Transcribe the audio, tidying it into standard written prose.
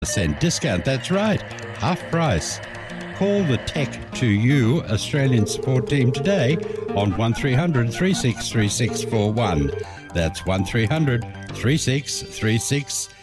50% discount. That's right, half price. Call the Tech to You Australian support team today on 1300 363641. That's 1300 363641.